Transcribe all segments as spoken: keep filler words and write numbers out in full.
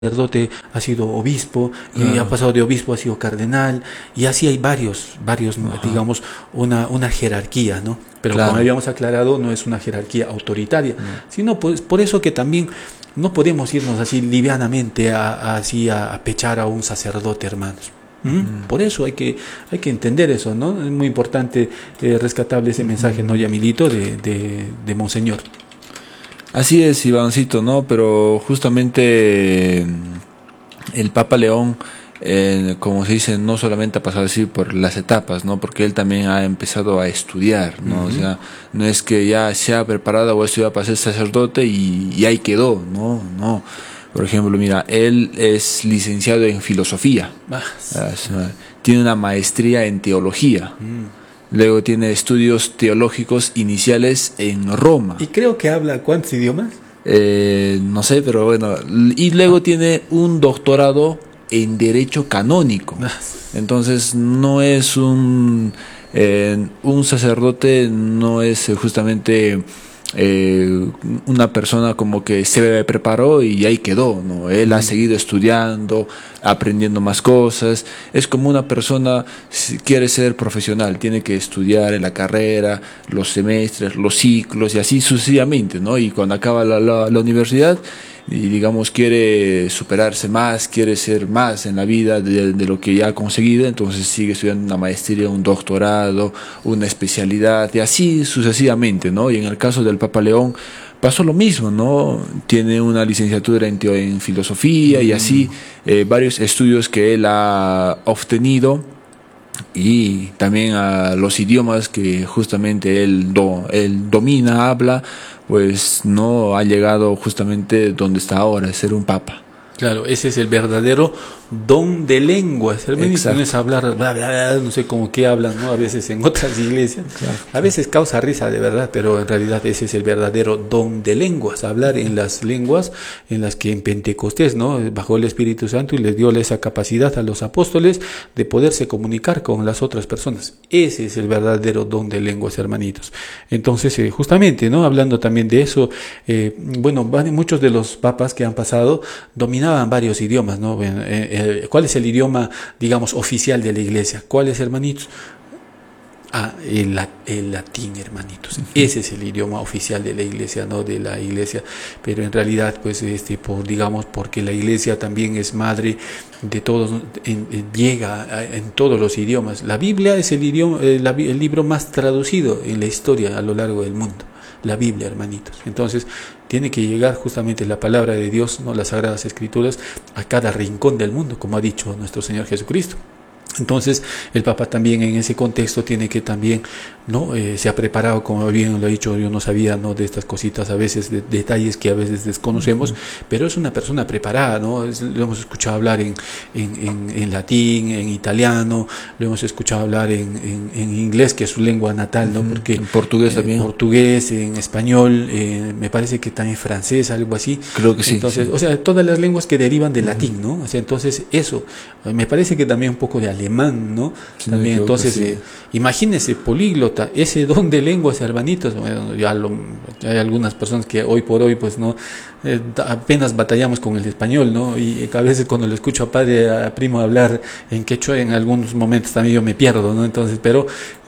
sacerdote ha sido obispo, y ha Claro. pasado de obispo a sido cardenal, y así hay varios, varios, Ajá. digamos, una, una jerarquía, ¿no? Pero como Claro. habíamos aclarado, no es una jerarquía autoritaria, No. sino pues por eso que también no podemos irnos así livianamente a, a- así a, a pechar a un sacerdote, hermanos. ¿Mm? Mm. Por eso hay que, hay que entender eso, ¿no? Es muy importante, eh, rescatable ese mensaje, ¿no, Yamilito? De, de, de Monseñor. Así es, Ivancito, ¿no? Pero justamente mm, el Papa León, eh, como se dice, no solamente ha pasado así por las etapas, ¿no? Porque él también ha empezado a estudiar, ¿no? Ujú. O sea, no es que ya se ha preparado o ha estudiado para ser sacerdote y, y ahí quedó, ¿no? No. Por ejemplo, mira, él es licenciado en filosofía, Ah, o sea, tiene una maestría en teología, mm. luego tiene estudios teológicos iniciales en Roma. Y creo que habla cuántos idiomas. Eh, no sé, pero bueno, y luego tiene un doctorado en Derecho Canónico. Ah, Entonces no es un, eh, un sacerdote, no es eh, justamente eh, una persona como que se preparó y ahí quedó, ¿no? Él ha seguido estudiando, aprendiendo más cosas. Es como una persona, si quiere ser profesional, tiene que estudiar en la carrera, los semestres, los ciclos y así sucesivamente, ¿no? Y cuando acaba la, la, la universidad y digamos quiere superarse más, quiere ser más en la vida de, de lo que ya ha conseguido, entonces sigue estudiando una maestría, un doctorado, una especialidad y así sucesivamente, ¿no? Y en el caso del Papa León pasó lo mismo, ¿no? Tiene una licenciatura en, teo- en filosofía y así eh, varios estudios que él ha obtenido y también a los idiomas que justamente él, do, él domina, habla, pues no ha llegado justamente donde está ahora, ser un papa. claro, ese es el verdadero don de lenguas. Hermanito, Exacto. no es hablar, bla, bla, bla, no sé cómo que hablan, ¿no? A veces en otras iglesias. Claro. A veces causa risa de verdad, pero en realidad ese es el verdadero don de lenguas. Hablar en las lenguas en las que en Pentecostés, ¿no? Bajó el Espíritu Santo y les dio esa capacidad a los apóstoles de poderse comunicar con las otras personas. Ese es el verdadero don de lenguas, hermanitos. Entonces, eh, justamente, ¿no? Hablando también de eso, eh, bueno, van- muchos de los papas que han pasado dominaban varios idiomas, ¿no? Bueno, eh, eh, ¿cuál es el idioma, digamos, oficial de la iglesia? ¿Cuál es, hermanitos? Ah, el, la- el latín, hermanitos. Ese es el idioma oficial de la iglesia, no de la iglesia. Pero en realidad, pues, este, por, digamos, porque la iglesia también es madre de todos, en- en- llega a- en todos los idiomas. La Biblia es el idioma, eh, la bi- el libro más traducido en la historia a lo largo del mundo. La Biblia, hermanitos. Entonces, tiene que llegar justamente la palabra de Dios, no las Sagradas Escrituras, a cada rincón del mundo, como ha dicho nuestro Señor Jesucristo. Entonces el Papa también en ese contexto tiene que también, ¿no? Eh, se ha preparado, como bien lo ha dicho, yo no sabía, ¿no? De estas cositas a veces, de, detalles que a veces desconocemos, pero es una persona preparada, ¿no? Es- lo hemos escuchado hablar en, en, en, en latín, en italiano, lo hemos escuchado hablar en, en, en inglés, que es su lengua natal, ¿no? Porque En portugués eh, también. portugués, en español, eh, me parece que también francés, algo así. Creo que sí. Entonces, sí. o sea, todas las lenguas que derivan del latín, ¿no? O sea, entonces eso, eh, me parece que también un poco de alemán, ¿no? Sí, También, creo que entonces, sí. eh, imagínese, políglota, ese don de lenguas, hermanitos, bueno, ya lo, hay algunas personas que hoy por hoy, pues, no, eh, apenas batallamos con el español, ¿no? Y a veces cuando le escucho a padre, a primo hablar en quechua, en algunos momentos también yo me pierdo, ¿no? Entonces, pero,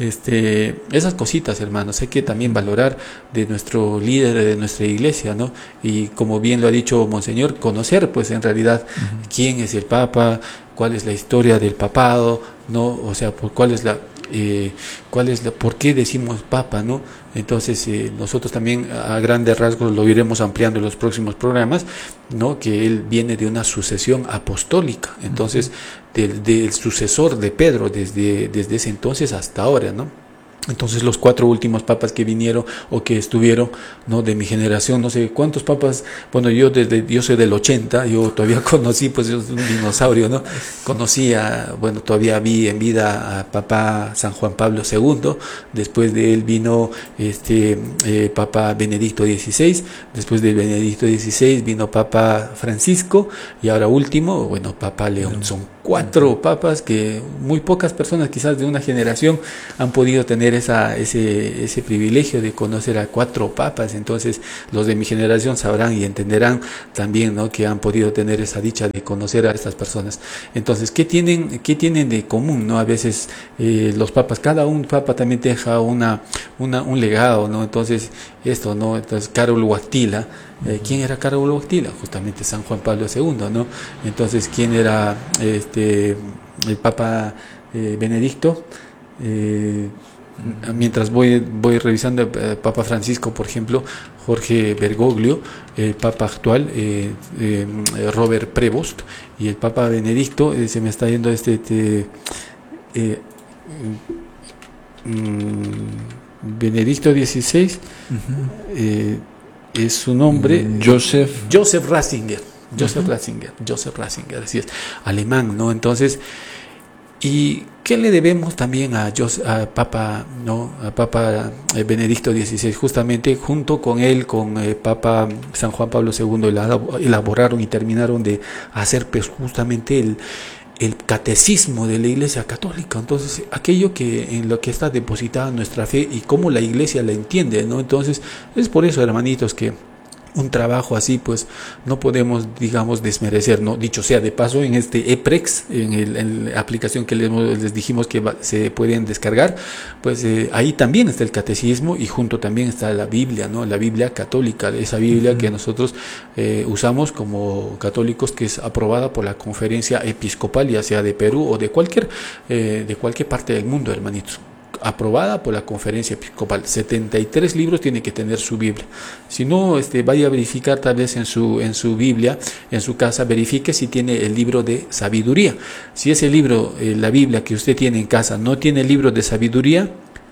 este, esas cositas, hermanos, hay que también valorar de nuestro líder, de nuestra iglesia, ¿no? Y como bien lo ha dicho Monseñor, conocer, pues, en realidad, uh-huh, quién es el Papa, cuál es la historia del papado, ¿no? O sea, por cuál es la, eh, cuál es la, por qué decimos papa, ¿no? Entonces, eh, nosotros también a grandes rasgos lo iremos ampliando en los próximos programas, ¿no? Que él viene de una sucesión apostólica, entonces, del, del sucesor de Pedro desde, desde ese entonces hasta ahora, ¿no? Entonces los cuatro últimos papas que vinieron o que estuvieron, ¿no? De mi generación, no sé cuántos papas, bueno, yo desde yo soy del ochenta, yo todavía conocí, pues yo soy un dinosaurio, ¿no? Conocí a, bueno, todavía vi en vida a Papa San Juan Pablo segundo, después de él vino este eh, Papa Benedicto dieciséis, después de Benedicto dieciséis vino Papa Francisco y ahora último, bueno, Papa León. Son Cuatro papas que muy pocas personas, quizás de una generación, han podido tener esa, ese, ese privilegio de conocer a cuatro papas. Entonces, los de mi generación sabrán y entenderán también, ¿no?, que han podido tener esa dicha de conocer a estas personas. Entonces, ¿qué tienen, qué tienen de común, no? A veces eh, los papas, cada un papa también deja una, una, un legado, ¿no? Entonces, esto, ¿no? Entonces, Karol Wojtyla. Eh, ¿Quién era Karol Wojtyla? Justamente San Juan Pablo segundo, ¿no? Entonces, ¿quién era este el Papa eh, Benedicto? Eh, mientras voy voy revisando el Papa Francisco, por ejemplo, Jorge Bergoglio, el Papa actual, eh, eh, Robert Prevost, y el Papa Benedicto, eh, se me está yendo este, este eh, mm, Benedicto dieciséis, uh-huh. eh, es su nombre, Joseph Joseph Ratzinger, Joseph uh-huh. Ratzinger, Joseph Ratzinger, así es, alemán, ¿no? Entonces, ¿y qué le debemos también a, Joseph, a Papa, ¿no?, a Papa Benedicto dieciséis? Justamente junto con él, con el Papa San Juan Pablo segundo, elaboraron y terminaron de hacer pues justamente el el catecismo de la Iglesia Católica. Entonces, aquello que en lo que está depositada nuestra fe y cómo la Iglesia la entiende, ¿no? Entonces, es por eso, hermanitos, que un trabajo así, pues, no podemos, digamos, desmerecer, ¿no? Dicho sea de paso, en este EPREX, en, el, en la aplicación que les, les dijimos que va, se pueden descargar, pues eh, ahí también está el catecismo y junto también está la Biblia, ¿no? La Biblia católica, esa Biblia que nosotros eh, usamos como católicos, que es aprobada por la Conferencia Episcopal, ya sea de Perú o de cualquier, eh, de cualquier parte del mundo, hermanitos. Aprobada por la Conferencia Episcopal. setenta y tres libros tiene que tener su Biblia. Si no, este, vaya a verificar tal vez en su, en su Biblia, en su casa, verifique si tiene el libro de sabiduría. Si ese libro, eh, la Biblia que usted tiene en casa, no tiene el libro de sabiduría,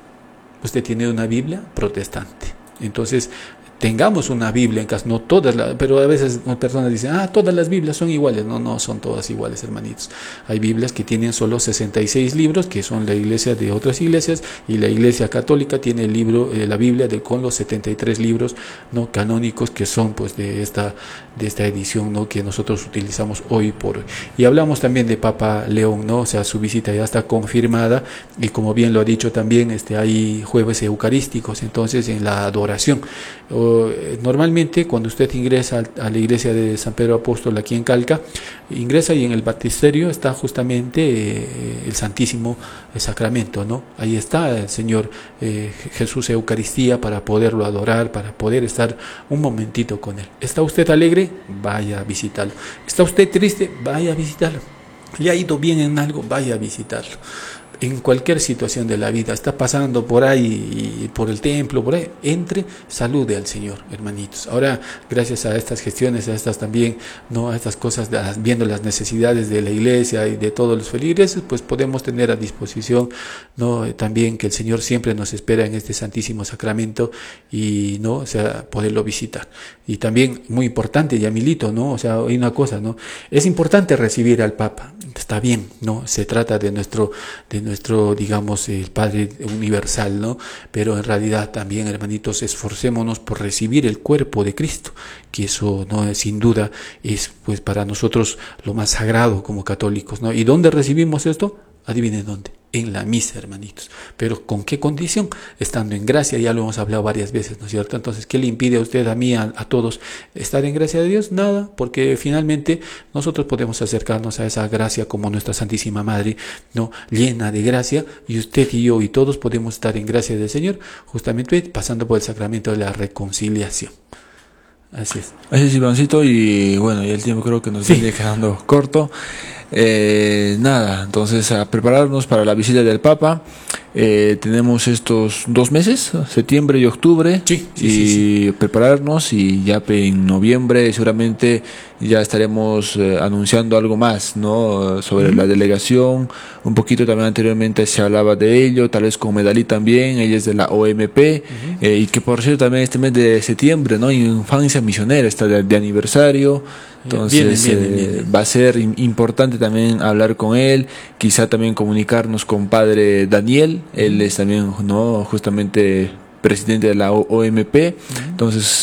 usted tiene una Biblia protestante. Entonces, tengamos una Biblia en casa, no todas, las, pero a veces personas dicen, ah, todas las Biblias son iguales. No, no son todas iguales, hermanitos. Hay Biblias que tienen solo sesenta y seis libros, que son la iglesia de otras iglesias, y la Iglesia Católica tiene el libro, eh, la Biblia de, con los setenta y tres libros, ¿no?, canónicos, que son pues de esta, de esta edición, ¿no?, que nosotros utilizamos hoy por hoy. Y hablamos también de Papa León, ¿no? O sea, su visita ya está confirmada, y como bien lo ha dicho también, este, hay jueves eucarísticos, entonces en la adoración. Normalmente cuando usted ingresa a la iglesia de San Pedro Apóstol aquí en Calca, ingresa y en el baptisterio está justamente eh, el Santísimo Sacramento, ¿no? Ahí está el Señor eh, Jesús Eucaristía para poderlo adorar, para poder estar un momentito con Él. ¿Está usted alegre? Vaya a visitarlo. ¿Está usted triste? Vaya a visitarlo. ¿Le ha ido bien en algo? Vaya a visitarlo. En cualquier situación de la vida, está pasando por ahí, por el templo, por ahí, entre, salude al Señor, hermanitos. Ahora, gracias a estas gestiones, a estas también, no a estas cosas, viendo las necesidades de la iglesia y de todos los feligreses, pues podemos tener a disposición, no también que el Señor siempre nos espera en este Santísimo Sacramento y no, o sea, poderlo visitar. Y también muy importante, Yamilito, no, o sea, hay una cosa, no, es importante recibir al Papa. Está bien, no, se trata de nuestro, de nuestro, digamos, el Padre universal, ¿no? Pero en realidad también, hermanitos, esforcémonos por recibir el cuerpo de Cristo, que eso, no, sin duda, es pues para nosotros lo más sagrado como católicos, ¿no? ¿Y dónde recibimos esto? Adivinen dónde. En la misa, hermanitos. Pero ¿con qué condición? Estando en gracia, ya lo hemos hablado varias veces, ¿no es cierto? Entonces, ¿qué le impide a usted, a mí, a, a todos estar en gracia de Dios? Nada, porque finalmente nosotros podemos acercarnos a esa gracia como nuestra Santísima Madre, ¿no?, llena de gracia, y usted y yo y todos podemos estar en gracia del Señor, justamente pasando por el sacramento de la reconciliación. Así es. Así es, Ivancito, y bueno, ya el tiempo creo que nos sí. viene quedando corto. Eh, nada, entonces a prepararnos para la visita del Papa. Eh, tenemos estos dos meses, septiembre y octubre, sí, sí, y sí, sí. prepararnos, y ya en noviembre seguramente ya estaremos eh, anunciando algo más, ¿no?, sobre uh-huh. la delegación. Un poquito también anteriormente se hablaba de ello, tal vez con Medalí también, ella es de la O M P, uh-huh. eh, y que por cierto también este mes de septiembre, ¿no?, Infancia Misionera está de, de aniversario. Entonces viene, viene, viene. Eh, va a ser importante también hablar con él, quizá también comunicarnos con Padre Daniel, él es también, no, justamente presidente de la O M P, uh-huh. entonces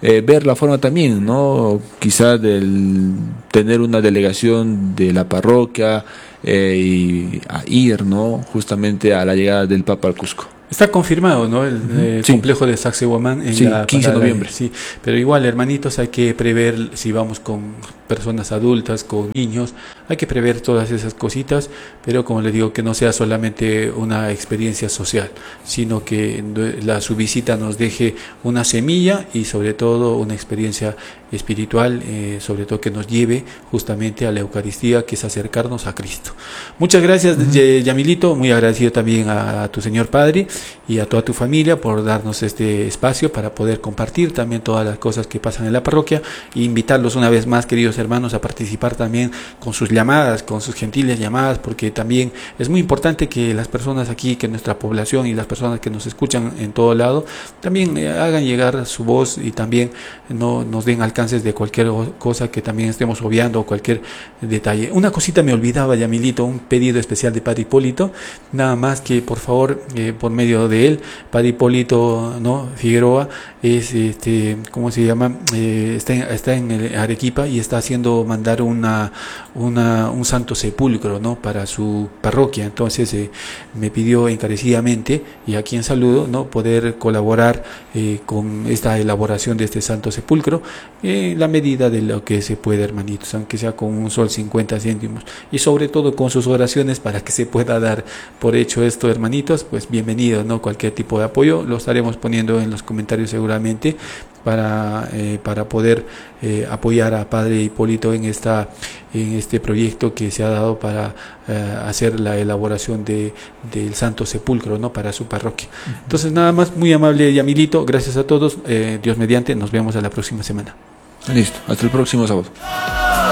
eh, ver la forma también, ¿no? Quizá del tener una delegación de la parroquia eh, y a ir, ¿no? Justamente a la llegada del Papa al Cusco. Está confirmado, ¿no? El, el sí. complejo de Sacsayhuamán en sí, la quince de noviembre. Sí, pero igual, hermanitos, hay que prever si vamos con personas adultas, con niños, hay que prever todas esas cositas, pero como les digo, que no sea solamente una experiencia social, sino que la, su visita nos deje una semilla y sobre todo una experiencia espiritual, eh, sobre todo que nos lleve justamente a la Eucaristía, que es acercarnos a Cristo. Muchas gracias, uh-huh. Yamilito, muy agradecido también a, a tu señor Padre y a toda tu familia por darnos este espacio para poder compartir también todas las cosas que pasan en la parroquia e invitarlos una vez más, queridos hermanos, a participar también con sus llamadas, con sus gentiles llamadas, porque también es muy importante que las personas aquí, que nuestra población y las personas que nos escuchan en todo lado, también eh, hagan llegar su voz y también no nos den alcances de cualquier cosa que también estemos obviando o cualquier detalle. Una cosita me olvidaba, Yamilito, un pedido especial de Padre Hipólito, nada más que por favor, eh, por medio de él, Padre Hipólito, ¿no? Figueroa es, este, ¿cómo se llama? Eh, está, en, está en el Arequipa y está haciendo mandar una, una un santo sepulcro, ¿no? Para su parroquia. Entonces eh, me pidió encarecidamente, y a quien saludo, ¿no? Poder colaborar eh, con esta elaboración de este santo sepulcro en la medida de lo que se puede, hermanitos, aunque sea con un sol cincuenta céntimos, y sobre todo con sus oraciones para que se pueda dar por hecho esto, hermanitos. Pues bienvenido, ¿no? Cualquier tipo de apoyo lo estaremos poniendo en los comentarios seguramente para, eh, para poder eh, apoyar a Padre Hipólito en, esta, en este proyecto que se ha dado para eh, hacer la elaboración de, del Santo Sepulcro, ¿no? Para su parroquia. Uh-huh. Entonces nada más, muy amable Yamilito, gracias a todos, eh, Dios mediante, nos vemos a la próxima semana. Listo, hasta el próximo sábado.